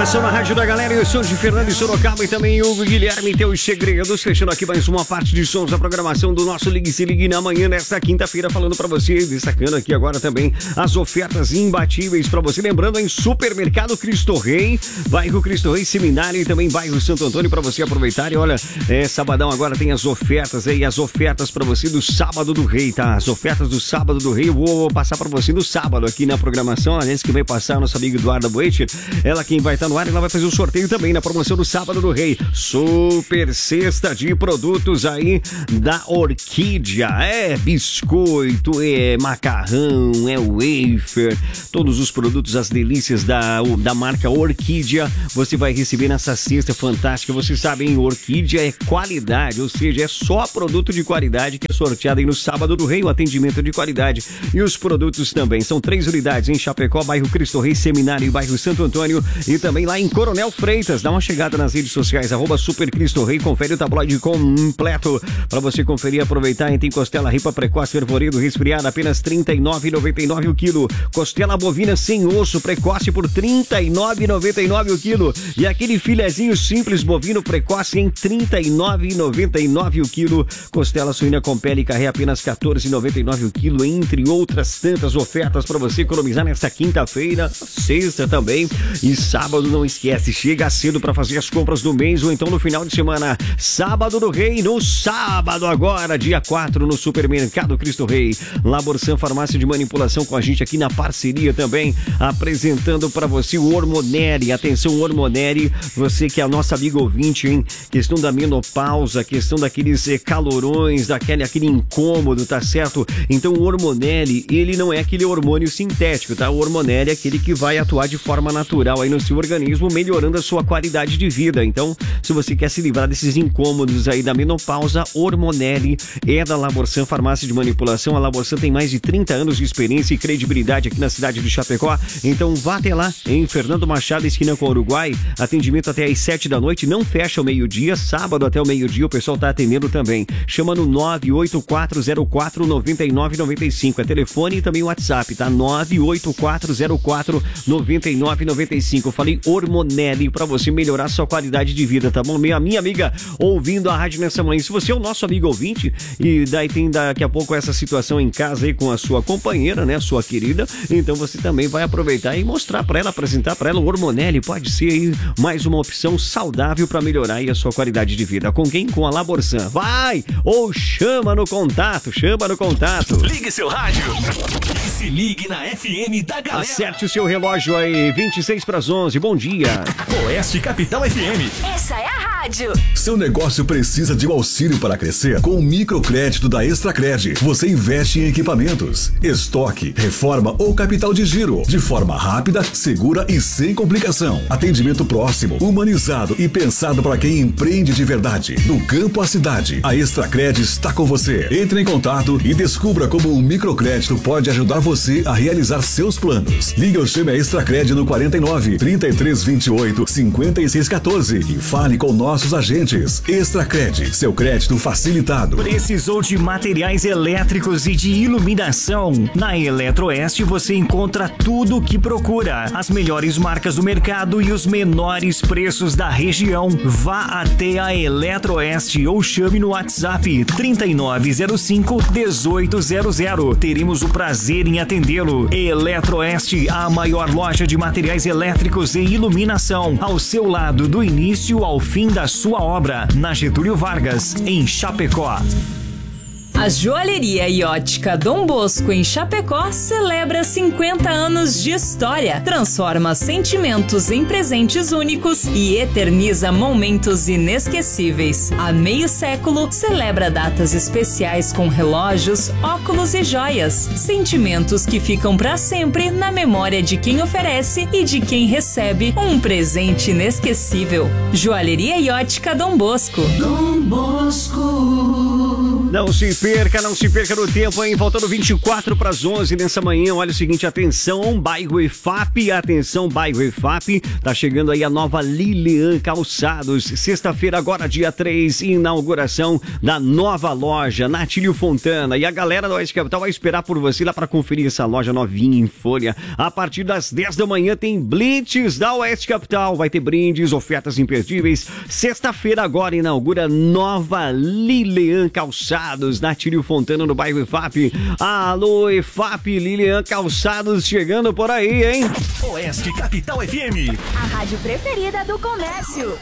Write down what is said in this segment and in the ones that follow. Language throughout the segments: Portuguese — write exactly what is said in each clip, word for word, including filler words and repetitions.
programação na Rádio da Galera. Eu sou de Fernando e Sorocaba e também Hugo Guilherme, teus segredos. Fechando aqui mais uma parte de sons da programação do nosso Ligue Se Ligue na manhã, nesta quinta-feira, falando pra você, destacando aqui agora também as ofertas imbatíveis pra você. Lembrando, em Supermercado Cristo Rei, bairro Cristo Rei Seminário e também bairro Santo Antônio, pra você aproveitar. E olha, é, sabadão agora tem as ofertas aí, as ofertas pra você do Sábado do Rei, tá? As ofertas do Sábado do Rei, eu vou passar pra você no sábado aqui na programação. Aliás, que vai passar a nossa amiga Eduarda Boetti, ela quem vai estar no ar, ela vai fazer o sorteio também na promoção do Sábado do Rei. Super cesta de produtos aí da Orquídea. É biscoito, é macarrão, é wafer, todos os produtos, as delícias da, da marca Orquídea, você vai receber nessa cesta fantástica. Vocês sabem, Orquídea é qualidade, ou seja, é só produto de qualidade que é sorteado aí no Sábado do Rei, o atendimento de qualidade e os produtos também. São três unidades em Chapecó, bairro Cristo Rei Seminário e bairro Santo Antônio, e também lá em Coronel Freitas. Dá uma chegada nas redes sociais, arroba Super Cristo Rei, confere o tabloide completo para você conferir e aproveitar. E tem costela ripa precoce fervorido resfriada, apenas trinta e nove reais e noventa e nove centavos o quilo. Costela bovina sem osso precoce por trinta e nove reais e noventa e nove centavos o quilo. E aquele filezinho simples bovino precoce em trinta e nove reais e noventa e nove centavos o quilo. Costela suína com pele e carré apenas quatorze reais e noventa e nove centavos o quilo, entre outras tantas ofertas para você economizar nesta quinta-feira, sexta também e sábado. Não esquece, chega cedo para fazer as compras do mês ou então no final de semana. Sábado do Rei, no sábado agora, dia quatro, no Supermercado Cristo Rei. Laborsan Farmácia de Manipulação com a gente aqui na parceria também, apresentando para você o Hormoneri. Atenção, Hormoneri, você que é a nossa amiga ouvinte, hein? Questão da menopausa, questão daqueles eh, calorões, daquele aquele incômodo, tá certo? Então o Hormoneri, ele não é aquele hormônio sintético, tá? O Hormoneri é aquele que vai atuar de forma natural aí no seu organismo, melhorando a sua qualidade de vida. Então, se você quer se livrar desses incômodos aí da menopausa, Hormoneri é da Laborsan Farmácia de Manipulação. A Laborsan tem mais de trinta anos de experiência e credibilidade aqui na cidade de Chapecó. Então vá até lá, em Fernando Machado, esquina com o Uruguai. Atendimento até às sete da noite, não fecha ao meio-dia. Sábado até o meio-dia o pessoal tá atendendo também. Chama no nove oito quatro zero quatro nove nove nove cinco. É telefone e também o WhatsApp, tá? nove oito quatro zero quatro nove nove nove cinco. Eu falei Hormoneri pra você melhorar sua qualidade de vida, tá bom? Minha, minha amiga ouvindo a rádio nessa manhã, se você é o nosso amigo ouvinte e daí tem daqui a pouco essa situação em casa aí com a sua companheira, né, sua querida, então você também vai aproveitar e mostrar pra ela, apresentar pra ela o Hormoneri. Pode ser aí mais uma opção saudável pra melhorar aí a sua qualidade de vida. Com quem? Com a Laborsan. Vai! Ou chama no contato, chama no contato. Ligue seu rádio e se ligue na F M da Galera. Acerte o seu relógio aí, vinte e seis para as onze. Bom dia. Oeste Capital F M. Essa é a rádio. Seu negócio precisa de um auxílio para crescer? Com o microcrédito da Extracred, você investe em equipamentos, estoque, reforma ou capital de giro, de forma rápida, segura e sem complicação. Atendimento próximo, humanizado e pensado para quem empreende de verdade. Do campo à cidade, a Extracred está com você. Entre em contato e descubra como o microcrédito pode ajudar você a realizar seus planos. Ligue ou chame a Extracred no quarenta e nove, trinta e três, vinte e oito, cinquenta e seis, quatorze e fale com nossos agentes. Extracred, seu crédito facilitado. Precisou de materiais elétricos e de iluminação? Na Eletroeste você encontra tudo o que procura. As melhores marcas do mercado e os menores preços da região. Vá até a Eletroeste ou chame no WhatsApp trinta e nove zero cinco, dezoito zero zero. Teremos o prazer em atendê-lo. Eletroeste, a maior loja de materiais elétricos e iluminação, ao seu lado do início ao fim da sua obra, na Getúlio Vargas, em Chapecó. A Joalheria e Ótica Dom Bosco em Chapecó celebra cinquenta anos de história, transforma sentimentos em presentes únicos e eterniza momentos inesquecíveis. Há meio século celebra datas especiais com relógios, óculos e joias, sentimentos que ficam para sempre na memória de quem oferece e de quem recebe um presente inesquecível. Joalheria e Ótica Dom Bosco. Dom Bosco. Não se perca, não se perca no tempo, hein? Faltando vinte e quatro para as onze nessa manhã. Olha o seguinte, atenção, bairro E F A P, atenção, bairro E F A P. Tá chegando aí a nova Lilian Calçados. Sexta-feira, agora dia três, inauguração da nova loja, Natílio Fontana. E a galera da Oeste Capital vai esperar por você lá para conferir essa loja novinha em folha. A partir das dez da manhã tem Blitz da Oeste Capital. Vai ter brindes, ofertas imperdíveis. Sexta-feira, agora inaugura nova Lilian Calçados, Natílio Fontana, no bairro E F A P. Alô, E F A P, Lilian Calçados chegando por aí, hein? Oeste Capital F M. A rádio preferida do comércio.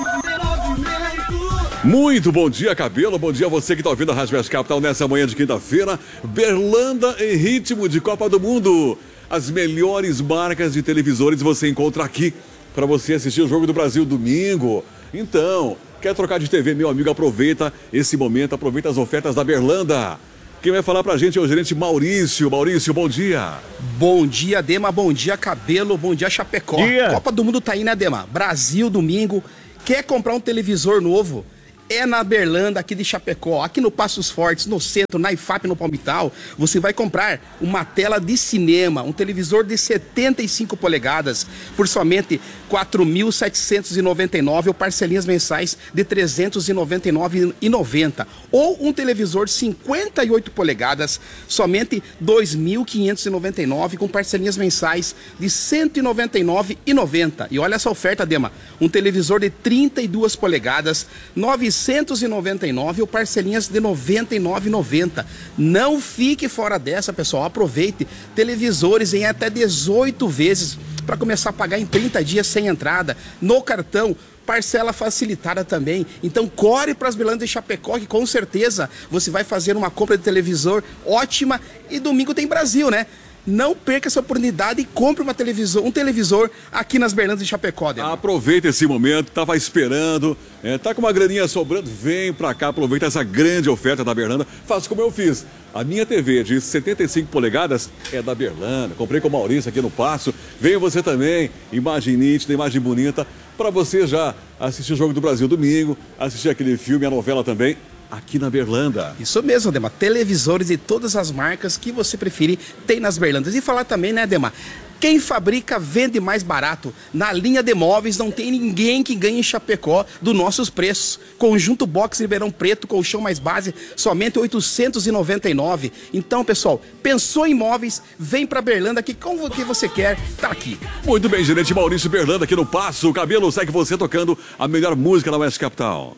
Muito bom dia, Cabelo. Bom dia a você que está ouvindo a Rádio Oeste Capital nessa manhã de quinta-feira. Berlanda em ritmo de Copa do Mundo. As melhores marcas de televisores você encontra aqui para você assistir o Jogo do Brasil domingo. Então, quer trocar de T V, meu amigo? Aproveita esse momento, aproveita as ofertas da Berlanda. Quem vai falar pra gente é o gerente Maurício. Maurício, bom dia. Bom dia, Dema. Bom dia, Cabelo. Bom dia, Chapecó. Dia. Copa do Mundo tá aí, né, Dema? Brasil, domingo. Quer comprar um televisor novo? É na Berlanda, aqui de Chapecó, aqui no Passos Fortes, no centro, na I F A P, no Palmital. Você vai comprar uma tela de cinema, um televisor de setenta e cinco polegadas, por somente quatro mil setecentos e noventa e nove reais ou parcelinhas mensais de trezentos e noventa e nove reais e noventa centavos. Ou um televisor de cinquenta e oito polegadas, somente dois mil quinhentos e noventa e nove reais com parcelinhas mensais de cento e noventa e nove reais e noventa centavos. E olha essa oferta, Dema, um televisor de trinta e duas polegadas, novecentos e noventa e nove reais ou parcelinhas de noventa e nove reais e noventa centavos. Não fique fora dessa, pessoal. Aproveite televisores em até dezoito vezes para começar a pagar em trinta dias sem entrada, no cartão, parcela facilitada também. Então corre para as Berlandas de Chapecó, que com certeza você vai fazer uma compra de televisor ótima. E domingo tem Brasil, né? Não perca essa oportunidade e compre uma televisor, um televisor aqui nas Berlandas de Chapecó. Dema. Aproveita esse momento, tava esperando, é, tá com uma graninha sobrando, vem pra cá, aproveita essa grande oferta da Berlanda. Faça como eu fiz. A minha T V de setenta e cinco polegadas é da Berlanda. Comprei com o Maurício aqui no Passo. Venha você também, imagem nítida, imagem bonita, para você já assistir o Jogo do Brasil domingo, assistir aquele filme, a novela também, aqui na Berlanda. Isso mesmo, Dema. Televisores de todas as marcas que você preferir tem nas Berlandas. E falar também, né, Dema? Quem fabrica vende mais barato. Na linha de móveis não tem ninguém que ganhe em Chapecó dos nossos preços. Conjunto box Ribeirão Preto, colchão mais base, somente oitocentos e noventa e nove reais. Então, pessoal, pensou em móveis, vem pra Berlanda, que como que você quer, tá aqui. Muito bem, gerente Maurício Berlanda aqui no Passo. O Cabelo segue você tocando a melhor música da Oeste Capital.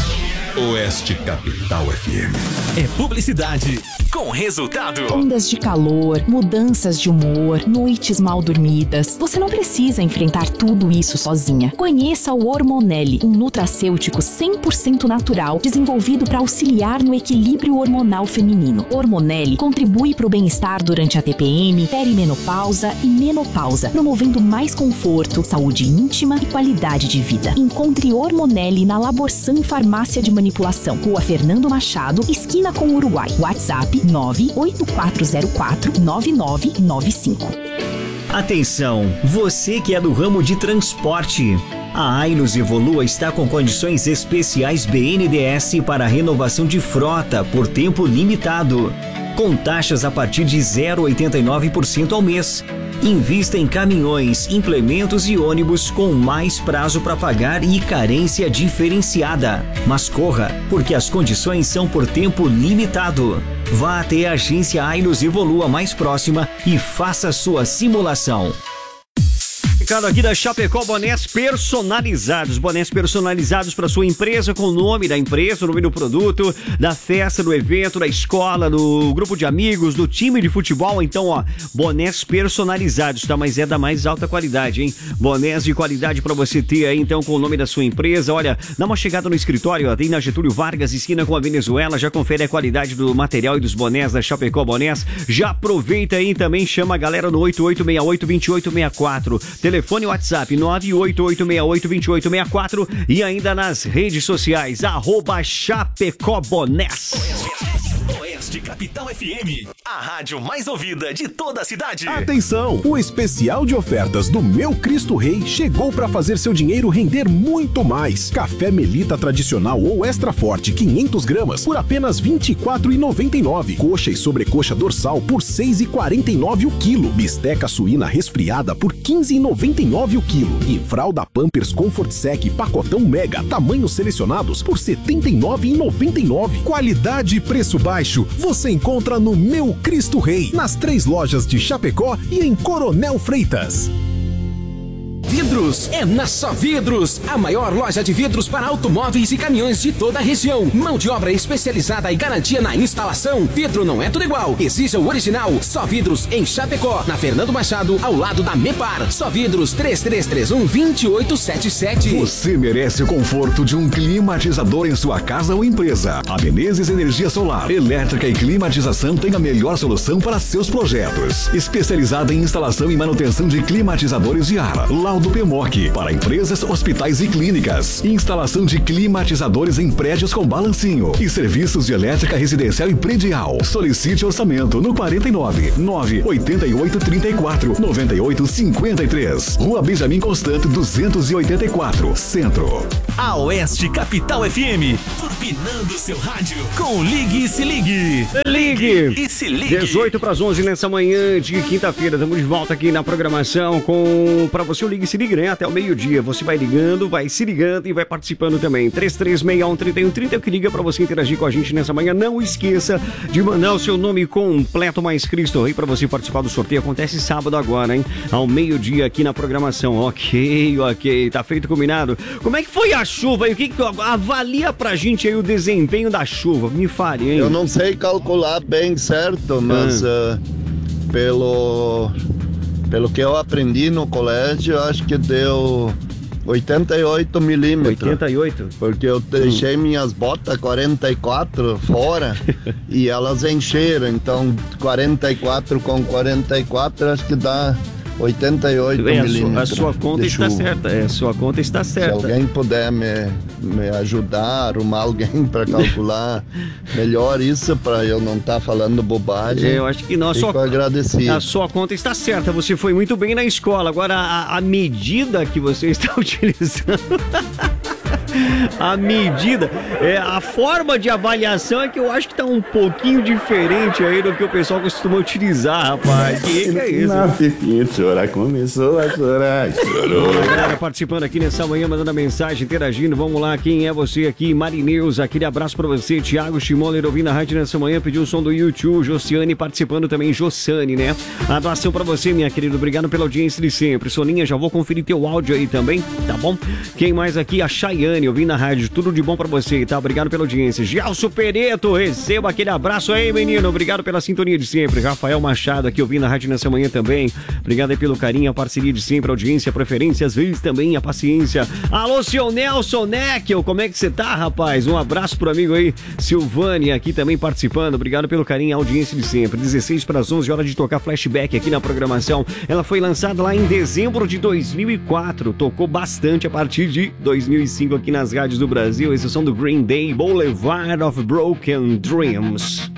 Oeste Capital F M. É publicidade com resultado. Ondas de calor, mudanças de humor, noites mal dormidas. Você não precisa enfrentar tudo isso sozinha. Conheça o Hormonelli, um nutracêutico cem por cento natural, desenvolvido para auxiliar no equilíbrio hormonal feminino. Hormonelli contribui para o bem-estar durante a T P M, perimenopausa e menopausa, promovendo mais conforto, saúde íntima e qualidade de vida. Encontre Hormonelli na Laborsan Farmácia de Manipulação, Rua Fernando Machado, esquina com o Uruguai. WhatsApp nove oito quatro zero quatro nove nove nove cinco. Atenção, você que é do ramo de transporte. A Ainos Evolua está com condições especiais B N D E S para renovação de frota por tempo limitado, com taxas a partir de zero vírgula oitenta e nove por cento ao mês. Invista em caminhões, implementos e ônibus com mais prazo para pagar e carência diferenciada. Mas corra, porque as condições são por tempo limitado. Vá até a agência Ainos Evolua mais próxima e faça sua simulação. Recado aqui da Chapecó, bonés personalizados, bonés personalizados para sua empresa, com o nome da empresa, o nome do produto, da festa, do evento, da escola, do grupo de amigos, do time de futebol. Então, ó, bonés personalizados, tá? Mas é da mais alta qualidade, hein? Bonés de qualidade para você ter aí, então, com o nome da sua empresa. Olha, dá uma chegada no escritório, ó, tem na Getúlio Vargas, esquina com a Venezuela, já confere a qualidade do material e dos bonés da Chapecó Bonés. Já aproveita aí também, chama a galera no oito oito seis oito, dois oito seis quatro. Telefone WhatsApp nove oito oito seis oito, dois oito seis quatro e ainda nas redes sociais, arroba Chapecó Bonés. Oeste Capital F M, a rádio mais ouvida de toda a cidade. Atenção! O especial de ofertas do Meu Cristo Rei chegou para fazer seu dinheiro render muito mais. Café Melita tradicional ou extra forte quinhentas gramas por apenas vinte e quatro reais e noventa e nove centavos. Coxa e sobrecoxa dorsal por seis reais e quarenta e nove centavos o quilo. Bisteca suína resfriada por quinze reais e noventa e nove centavos o quilo. E fralda Pampers Comfort Sec pacotão Mega tamanhos selecionados por setenta e nove reais e noventa e nove centavos. Qualidade e preço baixo você encontra no Meu Cristo Rei, nas três lojas de Chapecó e em Coronel Freitas. Vidros é na Só Vidros, a maior loja de vidros para automóveis e caminhões de toda a região. Mão de obra especializada e garantia na instalação. Vidro não é tudo igual, exija o original. Só Vidros em Chapecó, na Fernando Machado, ao lado da Mepar. Só Vidros três três três um, dois oito sete sete. Você merece o conforto de um climatizador em sua casa ou empresa. A Menezes Energia Solar, Elétrica e Climatização tem a melhor solução para seus projetos. Especializada em instalação e manutenção de climatizadores de ar. Do P M O C, para empresas, hospitais e clínicas. Instalação de climatizadores em prédios com balancinho e serviços de elétrica residencial e predial. Solicite orçamento no quarenta e nove, nove oitenta e oito, trinta e quatro, noventa e oito, cinquenta e três. Rua Benjamin Constant, duzentos e oitenta e quatro, Centro. A Oeste Capital F M, turbinando seu rádio com Ligue e Se Ligue. Ligue e Se Ligue. dezoito para as onze nessa manhã de quinta-feira. Estamos de volta aqui na programação com para você o Ligue e Se Ligue, né? Até o meio-dia. Você vai ligando, vai se ligando e vai participando também. três três seis um, três um três zero que liga para você interagir com a gente nessa manhã. Não esqueça de mandar o seu nome completo mais Cristo Rei para você participar do sorteio. Acontece sábado agora, hein? Ao meio-dia aqui na programação. Ok, ok. Tá feito, combinado. Como é que foi a chuva aí? O que que avalia pra gente aí o desempenho da chuva? Me fale, hein? Eu não sei calcular bem certo, mas ah. uh, pelo... Pelo que eu aprendi no colégio, eu acho que deu oitenta e oito milímetros. oitenta e oito? Porque eu deixei hum. minhas botas quarenta e quatro fora e elas encheram. Então, quarenta e quatro com quarenta e quatro, acho que dá oitenta e oito é, milímetros. A sua conta está certa. É, a sua conta está certa. Se alguém puder me, me ajudar, arrumar alguém para calcular melhor isso, para eu não estar tá falando bobagem. Eu acho que não. Fico sua, agradecido. A sua conta está certa. Você foi muito bem na escola. Agora, a, a medida que você está utilizando... A medida, é, a forma de avaliação é que eu acho que tá um pouquinho diferente aí do que o pessoal costuma utilizar, rapaz. Que que é isso? Na Pepinha de chorar, começou a chorar, chorou. A galera participando aqui nessa manhã, mandando a mensagem, interagindo. Vamos lá, quem é você aqui? Marineus, aquele abraço pra você. Thiago Schimoller ouvindo a rádio nessa manhã, pediu o som do YouTube. Josiane participando também, Jossane, né? A doação pra você, minha querida. Obrigado pela audiência de sempre. Soninha, já vou conferir teu áudio aí também, tá bom? Quem mais aqui? A Chayane, ouvindo a rádio, tudo de bom pra você, tá? Obrigado pela audiência. Gelson Pereto, receba aquele abraço aí, menino. Obrigado pela sintonia de sempre. Rafael Machado aqui ouvindo a rádio nessa manhã também. Obrigado aí pelo carinho, a parceria de sempre, a audiência, a preferência, às vezes também a paciência. Alô, seu Nelson Neckel, como é que você tá, rapaz? Um abraço pro amigo aí, Silvânia, aqui também participando. Obrigado pelo carinho, a audiência de sempre. dezesseis para as onze, hora de tocar Flashback aqui na programação. Ela foi lançada lá em dezembro de dois mil e quatro. Tocou bastante a partir de dois mil e cinco aqui nas rádios do Brasil. Esse é o som do Green Day, Boulevard of Broken Dreams.